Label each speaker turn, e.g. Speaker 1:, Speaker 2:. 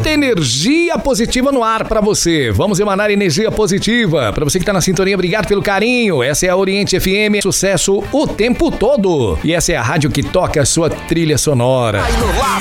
Speaker 1: muita energia positiva no ar pra você. Vamos emanar energia positiva. Pra você que tá na sintonia, obrigado pelo carinho. Essa é a Oriente FM, sucesso o tempo todo. E essa é a rádio que toca a sua trilha sonora.